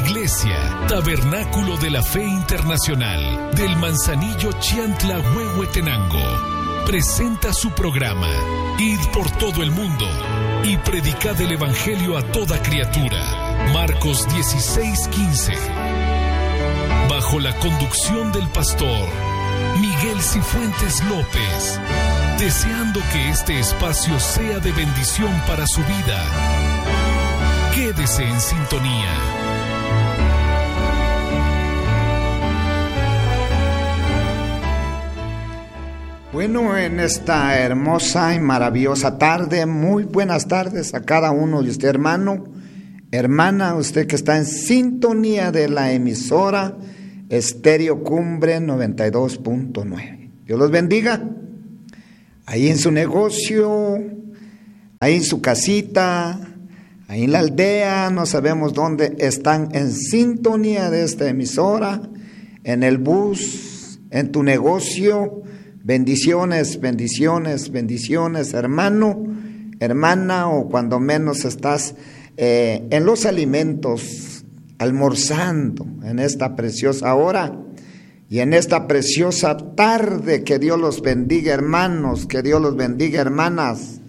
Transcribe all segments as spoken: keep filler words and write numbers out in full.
Iglesia Tabernáculo de la Fe Internacional del Manzanillo, Chiantla, Huehuetenango presenta su programa Id por todo el mundo y predicad el Evangelio a toda criatura. Marcos dieciséis quince. Bajo la conducción del pastor Miguel Cifuentes López, deseando que este espacio sea de bendición para su vida. Quédese en sintonía. Bueno, en esta hermosa y maravillosa tarde, muy buenas tardes a cada uno de usted, hermano, hermana, usted que está en sintonía de la emisora Estéreo Cumbre noventa y dos punto nueve. Dios los bendiga. Ahí en su negocio, ahí en su casita, ahí en la aldea, no sabemos dónde están en sintonía de esta emisora, en el bus, en tu negocio. Bendiciones, bendiciones, bendiciones, hermano, hermana, o cuando menos estás eh, en los alimentos, almorzando en esta preciosa hora y en esta preciosa tarde. Que Dios los bendiga, hermanos, que Dios los bendiga, hermanas.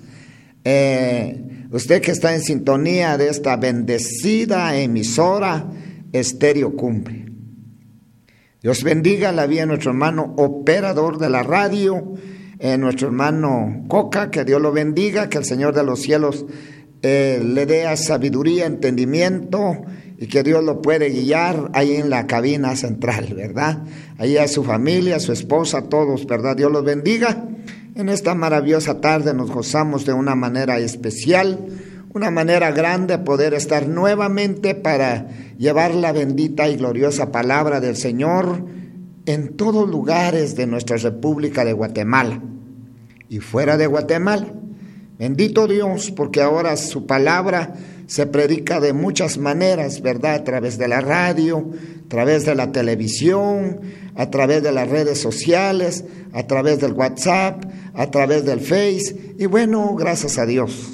Eh, usted que está en sintonía de esta bendecida emisora Estéreo Cumbre. Dios bendiga la vida de nuestro hermano operador de la radio, eh, nuestro hermano Coca, que Dios lo bendiga, que el Señor de los cielos eh, le dé sabiduría, entendimiento, y que Dios lo puede guiar ahí en la cabina central, ¿verdad? Ahí a su familia, a su esposa, a todos, ¿verdad? Dios los bendiga. En esta maravillosa tarde nos gozamos de una manera especial, una manera grande, poder estar nuevamente para llevar la bendita y gloriosa palabra del Señor en todos lugares de nuestra República de Guatemala y fuera de Guatemala. Bendito Dios, porque ahora su palabra se predica de muchas maneras, ¿verdad? A través de la radio, a través de la televisión, a través de las redes sociales, a través del WhatsApp, a través del Face. Y bueno, gracias a Dios,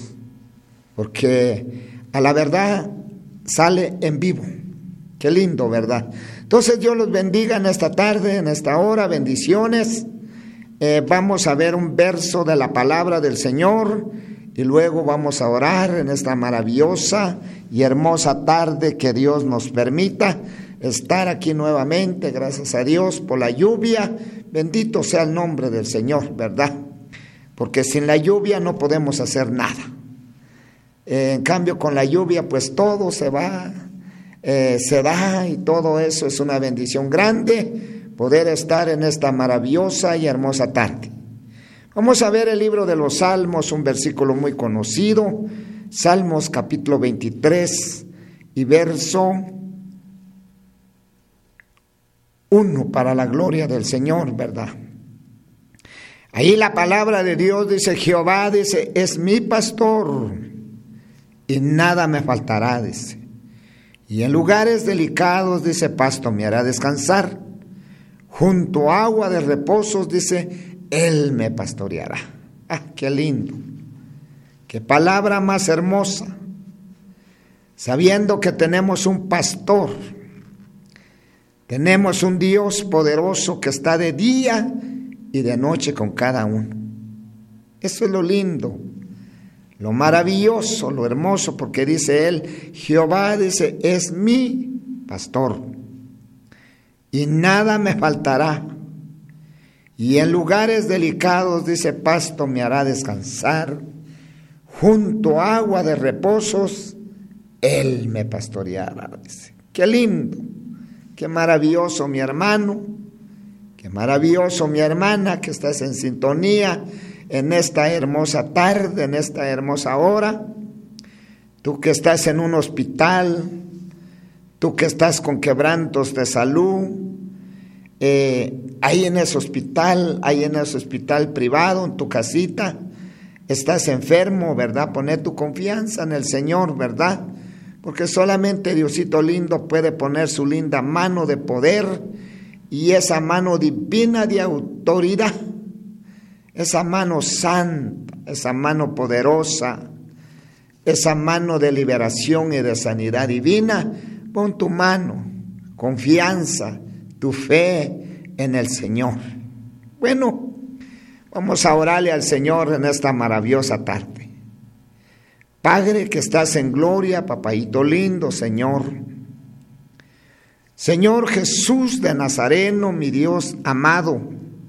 porque a la verdad sale en vivo. Qué lindo, ¿verdad? Entonces Dios los bendiga en esta tarde, en esta hora. Bendiciones. Eh, vamos a ver un verso de la palabra del Señor y luego vamos a orar en esta maravillosa y hermosa tarde que Dios nos permita estar aquí nuevamente. Gracias a Dios por la lluvia. Bendito sea el nombre del Señor, ¿verdad? Porque sin la lluvia no podemos hacer nada. Eh, en cambio, con la lluvia, pues todo se va, eh, se da, y todo eso es una bendición grande, poder estar en esta maravillosa y hermosa tarde. Vamos a ver el libro de los Salmos, un versículo muy conocido, Salmos capítulo veintitrés y verso uno, para la gloria del Señor, ¿verdad? Ahí la palabra de Dios dice: Jehová, dice, es mi pastor y nada me faltará, dice. Y en lugares delicados, dice, pasto me hará descansar. Junto a agua de reposos, dice, Él me pastoreará. Ah, qué lindo. Qué palabra más hermosa. Sabiendo que tenemos un pastor. Tenemos un Dios poderoso que está de día y de noche con cada uno. Eso es lo lindo, lo maravilloso, lo hermoso, porque dice él, Jehová, dice, es mi pastor y nada me faltará. Y en lugares delicados, dice, pasto me hará descansar. Junto a agua de reposos, él me pastoreará, dice. Qué lindo, qué maravilloso, mi hermano, qué maravilloso, mi hermana, que estás en sintonía en esta hermosa tarde, en esta hermosa hora. Tú que estás en un hospital, tú que estás con quebrantos de salud, eh, ahí en ese hospital, ahí en ese hospital privado, en tu casita, estás enfermo, ¿verdad? Poner tu confianza en el Señor, ¿verdad? Porque solamente Diosito lindo puede poner su linda mano de poder y esa mano divina de autoridad, esa mano santa, esa mano poderosa, esa mano de liberación y de sanidad divina pon tu mano, confianza, tu fe en el Señor. Bueno, vamos a orarle al Señor en esta maravillosa tarde. Padre que estás en gloria, papayito lindo, Señor. Señor Jesús de Nazareno, mi Dios amado.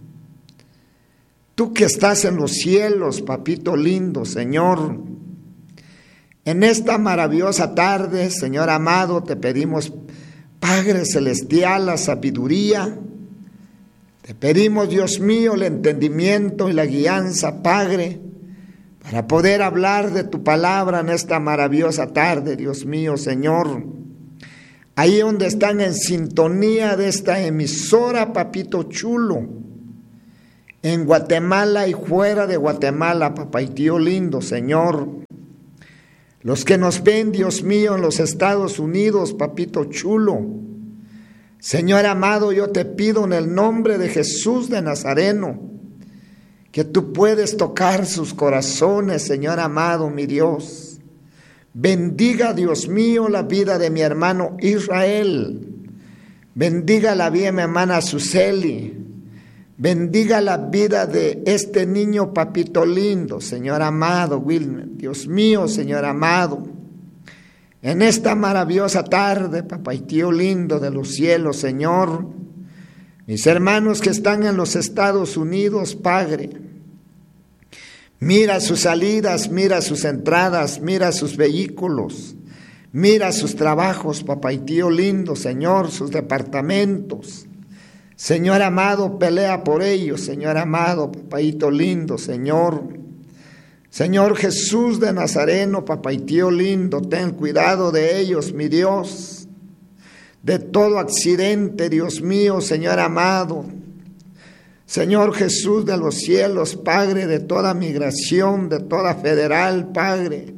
Tú que estás en los cielos, papito lindo, Señor. En esta maravillosa tarde, Señor amado, te pedimos, Padre celestial, la sabiduría. Te pedimos, Dios mío, el entendimiento y la guianza, Padre, para poder hablar de tu palabra en esta maravillosa tarde, Dios mío, Señor. Ahí donde están en sintonía de esta emisora, papito chulo, en Guatemala y fuera de Guatemala, papaitío lindo, Señor. Los que nos ven, Dios mío, en los Estados Unidos, papito chulo. Señor amado, yo te pido en el nombre de Jesús de Nazareno, que tú puedes tocar sus corazones, Señor amado, mi Dios. Bendiga, Dios mío, la vida de mi hermano Israel. Bendiga la vida de mi hermana Suseli. Bendiga la vida de este niño papito lindo, Señor amado, Wilmer. Dios mío, Señor amado. En esta maravillosa tarde, papaitío lindo de los cielos, Señor. Mis hermanos que están en los Estados Unidos, Padre. Mira sus salidas, mira sus entradas, mira sus vehículos. Mira sus trabajos, papaitío lindo, Señor, sus departamentos. Señor amado, pelea por ellos, Señor amado, papaito lindo, Señor. Señor Jesús de Nazareno, papaitío lindo, ten cuidado de ellos, mi Dios. De todo accidente, Dios mío, Señor amado. Señor Jesús de los cielos, Padre, de toda migración, de toda federal, Padre.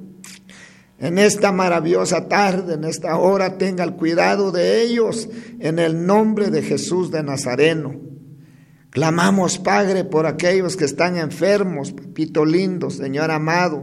En esta maravillosa tarde, en esta hora, tenga el cuidado de ellos en el nombre de Jesús de Nazareno. Clamamos, Padre, por aquellos que están enfermos, papito lindo, Señor amado.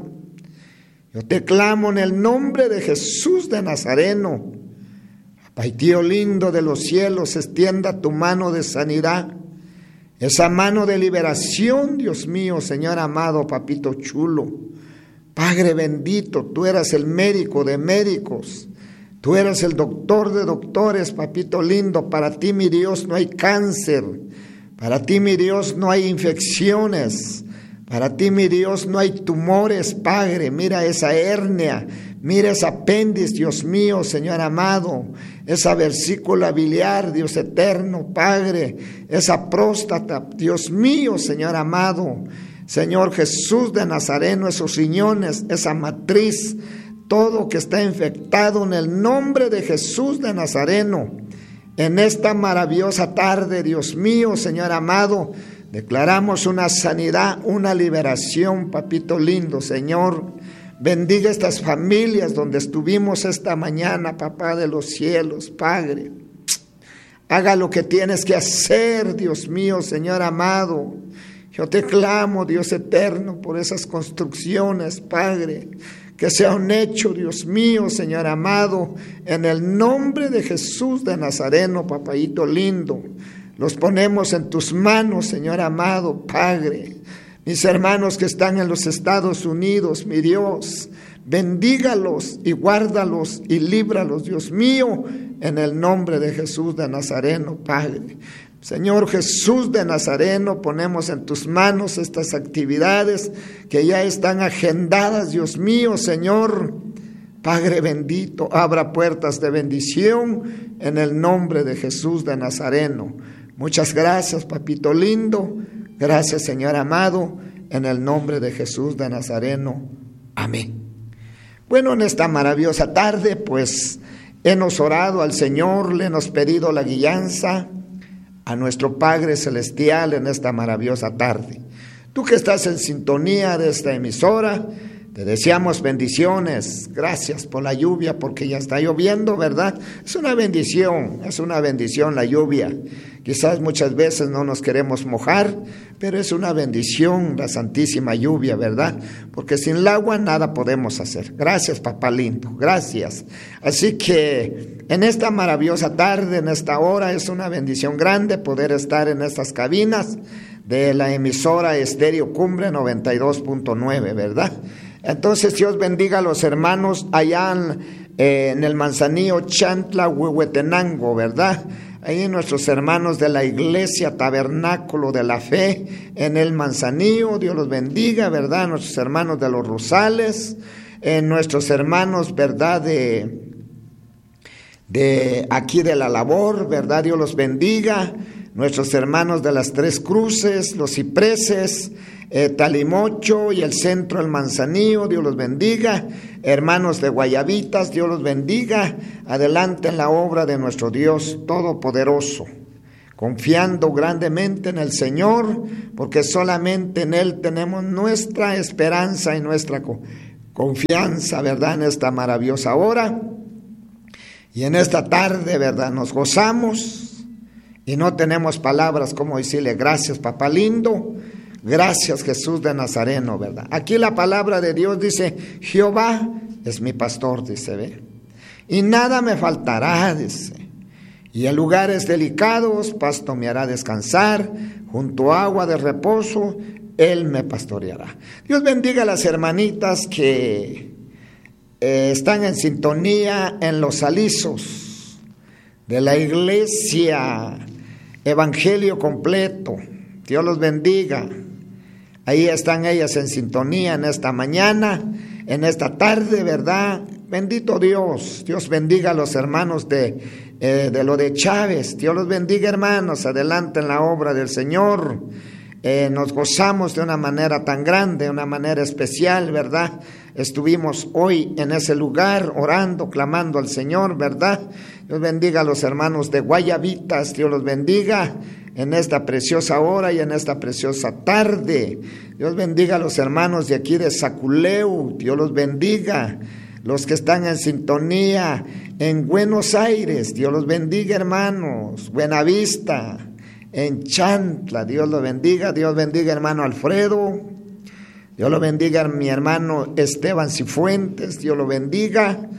Yo te clamo en el nombre de Jesús de Nazareno. Papaitío lindo de los cielos, extienda tu mano de sanidad, esa mano de liberación, Dios mío, Señor amado, papito chulo. Padre bendito, tú eres el médico de médicos, tú eres el doctor de doctores, papito lindo. Para ti, mi Dios, no hay cáncer, para ti, mi Dios, no hay infecciones, para ti, mi Dios, no hay tumores, Padre. Mira esa hernia, mira ese apéndice, Dios mío, Señor amado, esa vesícula biliar, Dios eterno, Padre, esa próstata, Dios mío, Señor amado. Señor Jesús de Nazareno, esos riñones, esa matriz, todo que está infectado en el nombre de Jesús de Nazareno. En esta maravillosa tarde, Dios mío, Señor amado, declaramos una sanidad, una liberación, papito lindo, Señor. Bendiga estas familias donde estuvimos esta mañana, papá de los cielos, Padre. Haga lo que tienes que hacer, Dios mío, Señor amado. Yo te clamo, Dios eterno, por esas construcciones, Padre, que sea un hecho, Dios mío, Señor amado, en el nombre de Jesús de Nazareno, papayito lindo. Los ponemos en tus manos, Señor amado, Padre. Mis hermanos que están en los Estados Unidos, mi Dios, bendígalos y guárdalos y líbralos, Dios mío, en el nombre de Jesús de Nazareno, Padre. Señor Jesús de Nazareno, ponemos en tus manos estas actividades que ya están agendadas, Dios mío, Señor. Padre bendito, abra puertas de bendición en el nombre de Jesús de Nazareno. Muchas gracias, papito lindo. Gracias, Señor amado, en el nombre de Jesús de Nazareno. Amén. Bueno, en esta maravillosa tarde, pues, hemos orado al Señor, le hemos pedido la guianza a nuestro Padre Celestial en esta maravillosa tarde. Tú que estás en sintonía de esta emisora, Te deseamos bendiciones. Gracias por la lluvia, porque ya está lloviendo, ¿verdad? Es una bendición, es una bendición la lluvia. Quizás muchas veces no nos queremos mojar, pero es una bendición la santísima lluvia, ¿verdad? Porque sin el agua nada podemos hacer. Gracias, papá lindo, gracias. Así que en esta maravillosa tarde, en esta hora, es una bendición grande poder estar en estas cabinas de la emisora Estéreo Cumbre noventa y dos punto nueve, ¿verdad? Entonces Dios bendiga a los hermanos allá en, eh, en el Manzanillo Chantla, Huehuetenango, ¿verdad? Ahí nuestros hermanos de la iglesia Tabernáculo de la Fe en el Manzanillo, Dios los bendiga, ¿verdad? Nuestros hermanos de los Rosales, eh, nuestros hermanos, ¿verdad? De, de aquí de la labor, ¿verdad? Dios los bendiga. Nuestros hermanos de las Tres Cruces, los Cipreses, eh, Talimocho y el centro del Manzanillo, Dios los bendiga. Hermanos de Guayabitas, Dios los bendiga. Adelante en la obra de nuestro Dios Todopoderoso, confiando grandemente en el Señor, porque solamente en Él tenemos nuestra esperanza y nuestra confianza, ¿verdad? En esta maravillosa hora y en esta tarde, ¿verdad? Nos gozamos. Y no tenemos palabras como decirle gracias, papá lindo, gracias, Jesús de Nazareno, ¿verdad? Aquí la palabra de Dios dice, Jehová es mi pastor, dice, ve, y nada me faltará, dice, y en lugares delicados pasto me hará descansar, junto a agua de reposo Él me pastoreará. Dios bendiga a las hermanitas que eh, están en sintonía en los alisos de la iglesia Evangelio Completo. Dios los bendiga. Ahí están ellas en sintonía en esta mañana, en esta tarde, ¿verdad? Bendito Dios. Dios bendiga a los hermanos de, eh, de lo de Chávez. Dios los bendiga, hermanos. Adelante en la obra del Señor. Eh, nos gozamos de una manera tan grande, de una manera especial, ¿verdad? Estuvimos hoy en ese lugar orando, clamando al Señor, ¿verdad? Dios bendiga a los hermanos de Guayabitas, Dios los bendiga en esta preciosa hora y en esta preciosa tarde. Dios bendiga a los hermanos de aquí de Saculeu, Dios los bendiga. Los que están en sintonía en Buenos Aires, Dios los bendiga, hermanos. Buenavista, en Chantla, Dios lo bendiga. Dios bendiga, hermano Alfredo. Dios lo bendiga a mi hermano Esteban Cifuentes, Dios lo bendiga.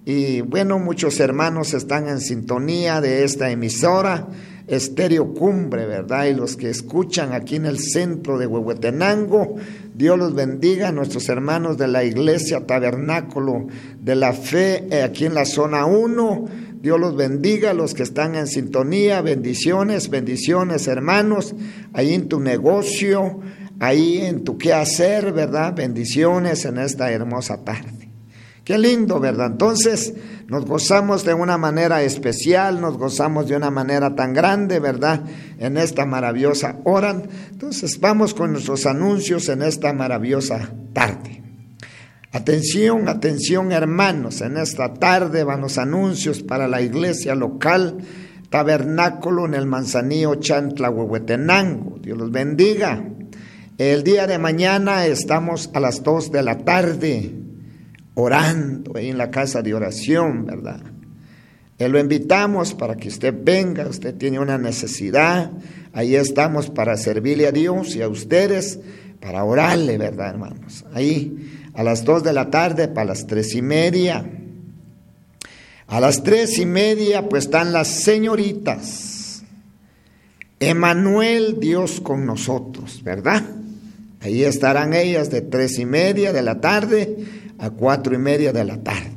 Y bueno, muchos hermanos están en sintonía de esta emisora, Estéreo Cumbre, ¿verdad? Y los que escuchan aquí en el centro de Huehuetenango, Dios los bendiga. Nuestros hermanos de la iglesia Tabernáculo de la Fe, eh, aquí en la zona uno, Dios los bendiga. Los que están en sintonía, bendiciones, bendiciones, hermanos, ahí en tu negocio, ahí en tu quehacer, ¿verdad? Bendiciones en esta hermosa tarde. Qué lindo, ¿verdad? Entonces nos gozamos de una manera especial, nos gozamos de una manera tan grande, ¿verdad? En esta maravillosa hora. Entonces vamos con nuestros anuncios en esta maravillosa tarde. Atención, atención, hermanos, en esta tarde van los anuncios para la iglesia local Tabernáculo en el Manzanillo Chantla, Huehuetenango. Dios los bendiga. El día de mañana estamos a las dos de la tarde orando ahí en la casa de oración, ¿verdad? Eh, lo invitamos para que usted venga, usted tiene una necesidad, ahí estamos para servirle a Dios y a ustedes, para orarle, ¿verdad, hermanos? Ahí a las dos de la tarde, para las tres y media. A las tres y media, pues están las señoritas. Emanuel, Dios con nosotros, ¿verdad? Ahí estarán ellas de tres y media de la tarde a cuatro y media de la tarde.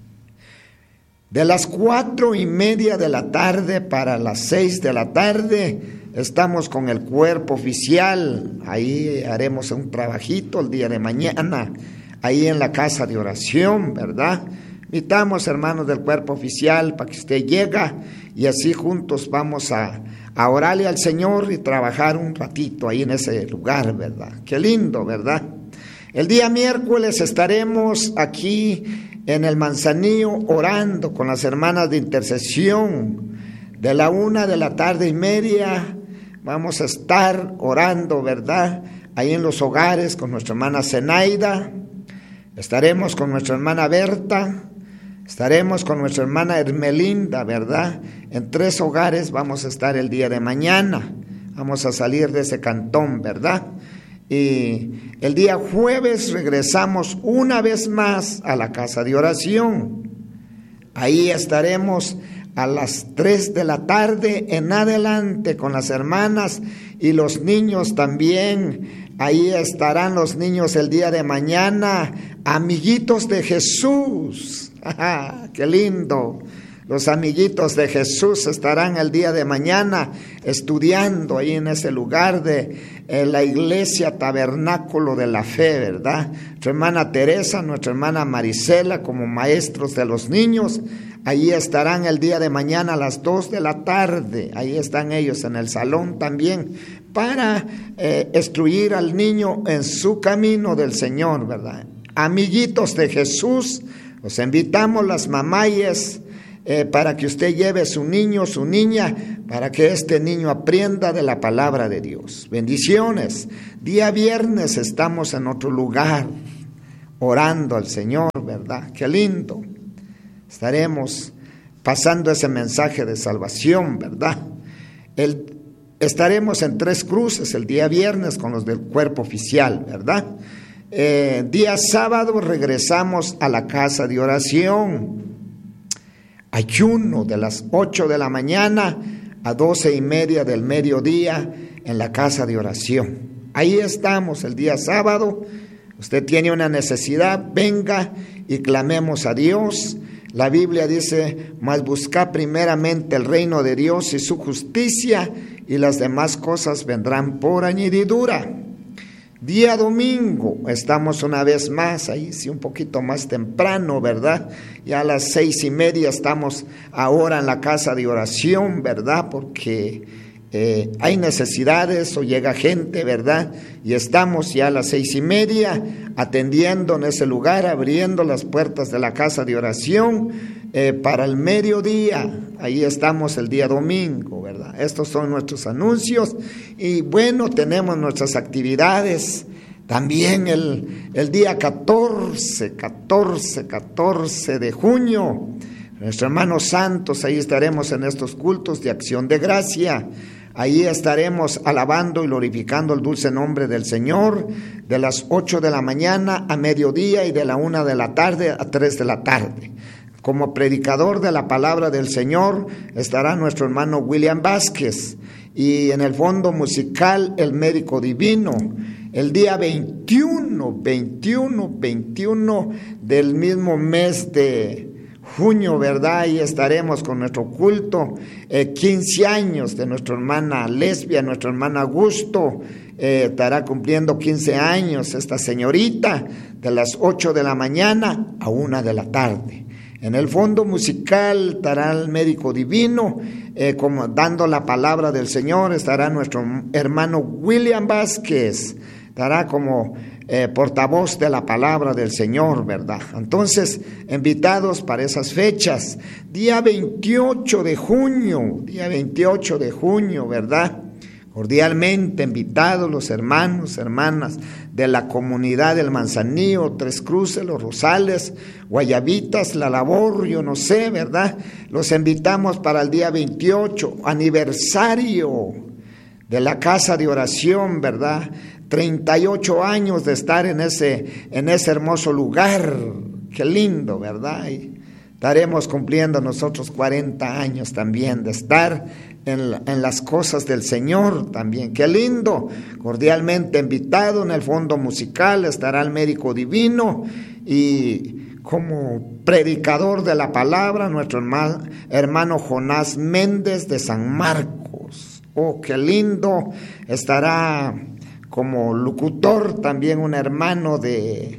De las cuatro y media de la tarde para las seis de la tarde estamos con el cuerpo oficial. Ahí haremos un trabajito el día de mañana, ahí en la casa de oración, ¿verdad? Invitamos, hermanos del cuerpo oficial, para que usted llegue y así juntos vamos a, a orarle al Señor y trabajar un ratito ahí en ese lugar, ¿verdad? Qué lindo, ¿verdad? El día miércoles estaremos aquí en el Manzanillo orando con las hermanas de intercesión. De la una de la tarde y media vamos a estar orando, ¿verdad? Ahí en los hogares con nuestra hermana Zenaida. Estaremos con nuestra hermana Berta, estaremos con nuestra hermana Hermelinda, ¿verdad? En tres hogares vamos a estar el día de mañana. Vamos a salir de ese cantón, ¿verdad? Y el día jueves regresamos una vez más a la casa de oración. Ahí estaremos a las tres de la tarde en adelante con las hermanas y los niños también. Ahí estarán los niños el día de mañana, amiguitos de Jesús. ¡Qué lindo! Los amiguitos de Jesús estarán el día de mañana estudiando ahí en ese lugar de eh, la iglesia Tabernáculo de la Fe, ¿verdad? Nuestra hermana Teresa, nuestra hermana Marisela como maestros de los niños, ahí estarán el día de mañana a las dos de la tarde, ahí están ellos en el salón también, para eh, instruir al niño en su camino del Señor, ¿verdad? Amiguitos de Jesús, los invitamos las mamayes, Eh, para que usted lleve su niño, su niña, para que este niño aprenda de la palabra de Dios. Bendiciones. Día viernes estamos en otro lugar, orando al Señor, ¿verdad? Qué lindo. Estaremos pasando ese mensaje de salvación, ¿verdad? El, estaremos en Tres Cruces el día viernes con los del cuerpo oficial, ¿verdad? Eh, día sábado regresamos a la casa de oración. Ayuno de las ocho de la mañana a doce y media del mediodía en la casa de oración. Ahí estamos el día sábado. Usted tiene una necesidad, venga y clamemos a Dios. La Biblia dice, mas buscad primeramente el reino de Dios y su justicia, y las demás cosas vendrán por añadidura. Día domingo, estamos una vez más, ahí sí un poquito más temprano, ¿verdad? Ya a las seis y media estamos ahora en la casa de oración, ¿verdad? Porque eh, hay necesidades o llega gente, ¿verdad? Y estamos ya a las seis y media atendiendo en ese lugar, abriendo las puertas de la casa de oración eh, para el mediodía. Ahí estamos el día domingo, ¿verdad? Estos son nuestros anuncios y bueno, tenemos nuestras actividades. También el, el día catorce, catorce, catorce de junio, nuestros hermanos santos, ahí estaremos en estos cultos de acción de gracia. Ahí estaremos alabando y glorificando el dulce nombre del Señor de las ocho de la mañana a mediodía y de la una de la tarde a tres de la tarde. Como predicador de la palabra del Señor estará nuestro hermano William Vázquez y en el fondo musical el médico divino. El día veintiuno, veintiuno, veintiuno del mismo mes de junio, ¿verdad? Ahí estaremos con nuestro culto, eh, quince años de nuestra hermana Lesbia, nuestra hermana Augusto, eh, estará cumpliendo quince años esta señorita, de las ocho de la mañana a una de la tarde. En el fondo musical estará el médico divino, eh, como dando la palabra del Señor, estará nuestro hermano William Vázquez, estará como eh, portavoz de la palabra del Señor, ¿verdad? Entonces, invitados para esas fechas, día veintiocho de junio, día veintiocho de junio, ¿verdad? Cordialmente invitados los hermanos, hermanas de la comunidad del Manzanillo, Tres Cruces, Los Rosales, Guayabitas, La Labor, yo no sé, ¿verdad? Los invitamos para el día veintiocho, aniversario de la casa de oración, ¿verdad? treinta y ocho años de estar en ese, en ese hermoso lugar, qué lindo, ¿verdad? Y estaremos cumpliendo nosotros cuarenta años también de estar en, en las cosas del Señor también, qué lindo. Cordialmente invitado. En el fondo musical estará el médico divino y como predicador de la palabra nuestro hermano, hermano Jonás Méndez de San Marcos. Oh, qué lindo. Estará como locutor también un hermano de,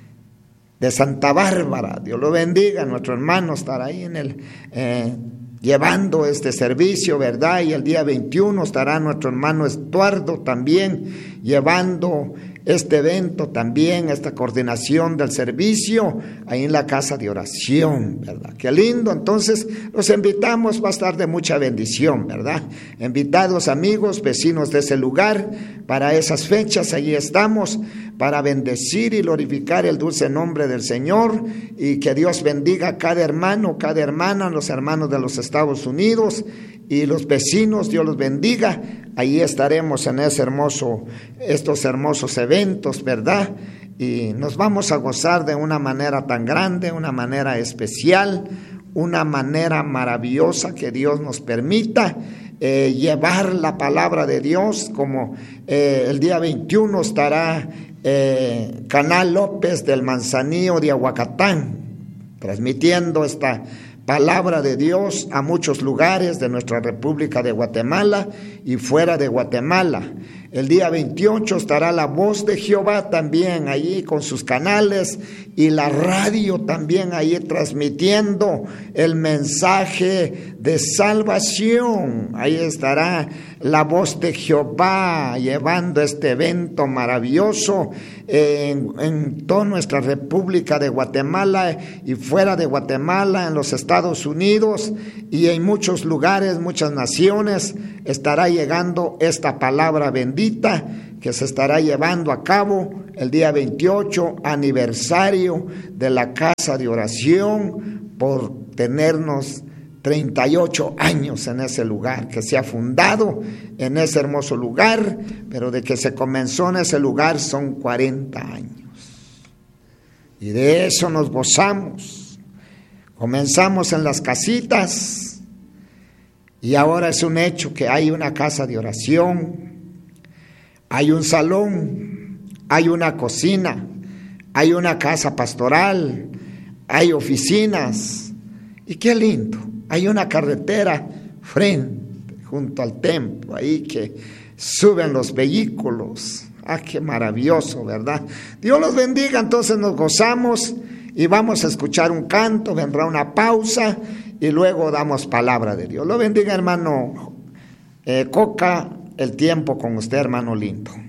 de Santa Bárbara. Dios lo bendiga. Nuestro hermano estará ahí en el eh, llevando este servicio, ¿verdad? Y el día veintiuno estará nuestro hermano Estuardo también llevando este evento también, esta coordinación del servicio ahí en la casa de oración, ¿verdad? Qué lindo. Entonces los invitamos, va a estar de mucha bendición, ¿verdad? Invitados amigos, vecinos de ese lugar, para esas fechas, ahí estamos. para bendecir y glorificar el dulce nombre del Señor, y que Dios bendiga a cada hermano, cada hermana, los hermanos de los Estados Unidos y los vecinos, Dios los bendiga. Ahí estaremos en ese hermoso, estos hermosos eventos, ¿verdad? Y nos vamos a gozar de una manera tan grande, una manera especial, una manera maravillosa que Dios nos permita eh, llevar la palabra de Dios, como eh, el día veintiuno estará eh, Canal López del Manzanillo de Aguacatán, transmitiendo esta palabra de Dios a muchos lugares de nuestra República de Guatemala y fuera de Guatemala. El día veintiocho estará La Voz de Jehová también allí con sus canales, y la radio también ahí transmitiendo el mensaje de salvación. Ahí estará La Voz de Jehová llevando este evento maravilloso en, en toda nuestra República de Guatemala y fuera de Guatemala, en los Estados Unidos y en muchos lugares, muchas naciones. Estará llegando esta palabra bendita que se estará llevando a cabo el día veintiocho, aniversario de la Casa de Oración, por tenernos treinta y ocho años en ese lugar, que se ha fundado en ese hermoso lugar, pero de que se comenzó en ese lugar son cuarenta años. Y de eso nos gozamos. Comenzamos en las casitas y ahora es un hecho que hay una casa de oración, hay un salón, hay una cocina, hay una casa pastoral, hay oficinas, y qué lindo, hay una carretera frente, junto al templo, ahí que suben los vehículos. Ah, qué maravilloso, ¿verdad? Dios los bendiga. Entonces nos gozamos y vamos a escuchar un canto, vendrá una pausa y luego damos palabra de Dios. Lo bendiga, hermano eh, Coca, el tiempo con usted, hermano lindo.